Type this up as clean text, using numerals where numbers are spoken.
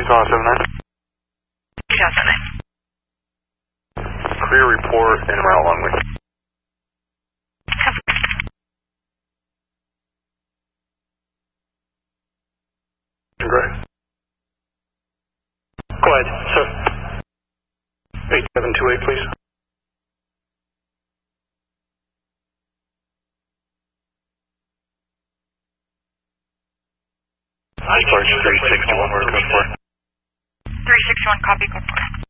2079. 2009. Clear report and route along with. Great. Go ahead, sir. 8728, please. Sorry, 361, where to go for? 361, copy, go for it.